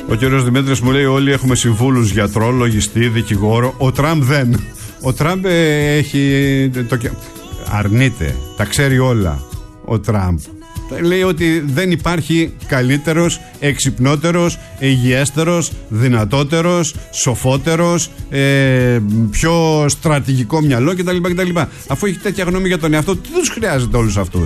Ο κύριος Δημήτρης μου λέει: όλοι έχουμε συμβούλους, γιατρό, λογιστή, δικηγόρο. Ο Τραμπ δεν. Ο Τραμπ αρνείται. Τα ξέρει όλα. Ο Τραμπ λέει ότι δεν υπάρχει καλύτερος, εξυπνότερος, υγιέστερος, δυνατότερος, σοφότερος, πιο στρατηγικό μυαλό κτλ. Αφού έχει τέτοια γνώμη για τον εαυτό, τι τους χρειάζεται όλους αυτούς?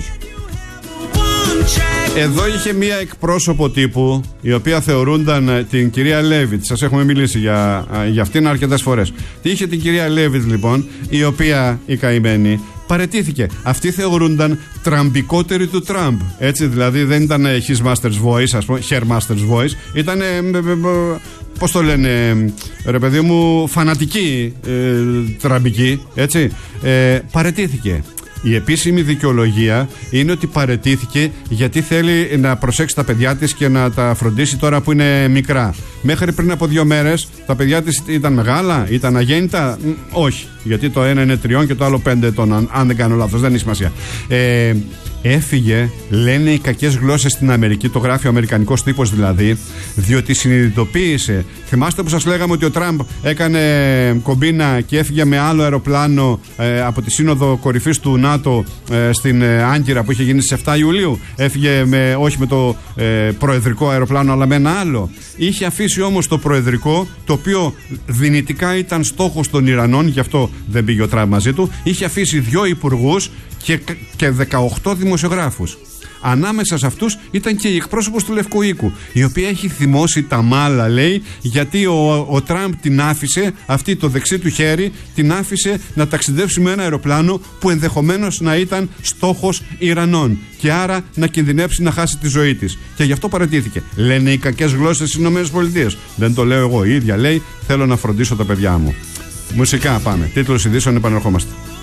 Εδώ είχε μία εκπρόσωπο τύπου, η οποία θεωρούνταν την κυρία Λέβιτ. Σας έχουμε μιλήσει για αυτήν αρκετές φορές. Είχε την κυρία Λέβιτ λοιπόν, η οποία η καημένη παραιτήθηκε. Αυτή θεωρούνταν τραμπικότερη του Τραμπ. Έτσι δηλαδή δεν ήταν his master's voice, ας πούμε, her master's voice. Ήταν, πώς το λένε, ρε παιδί μου, φανατική τραμπική. Έτσι. Παραιτήθηκε. Η επίσημη δικαιολογία είναι ότι παραιτήθηκε γιατί θέλει να προσέξει τα παιδιά της και να τα φροντίσει τώρα που είναι μικρά. Μέχρι πριν από 2 μέρες τα παιδιά της ήταν μεγάλα, ήταν αγέννητα? Όχι, γιατί το ένα είναι 3 και το άλλο 5 ετών, αν δεν κάνω λάθος, δεν έχει σημασία. Έφυγε, λένε οι κακές γλώσσες στην Αμερική, το γράφει ο αμερικανικός τύπος δηλαδή, διότι συνειδητοποίησε. Θυμάστε που σας λέγαμε ότι ο Τραμπ έκανε κομπίνα και έφυγε με άλλο αεροπλάνο από τη Σύνοδο Κορυφής του ΝΑΤΟ στην Άγκυρα που είχε γίνει στις 7 Ιουλίου. Έφυγε όχι με το προεδρικό αεροπλάνο, αλλά με ένα άλλο. Είχε αφήσει όμως το προεδρικό, το οποίο δυνητικά ήταν στόχος των Ιρανών, γι' αυτό δεν πήγε ο Τραμπ μαζί του. Είχε αφήσει 2 υπουργούς και 18 δημοσιογράφους. Ανάμεσα σε αυτούς ήταν και η εκπρόσωπος του Λευκού Οίκου, η οποία έχει θυμώσει τα μάλα, λέει, γιατί ο Τραμπ την άφησε, αυτή το δεξί του χέρι, την άφησε να ταξιδέψει με ένα αεροπλάνο που ενδεχομένως να ήταν στόχος Ιρανών και άρα να κινδυνεύσει να χάσει τη ζωή της. Και γι' αυτό παραιτήθηκε. Λένε οι κακές γλώσσες στις ΗΠΑ. Δεν το λέω εγώ, η ίδια λέει: θέλω να φροντίσω τα παιδιά μου. Μουσικά πάμε. Τίτλος ειδήσεων, επανερχόμαστε.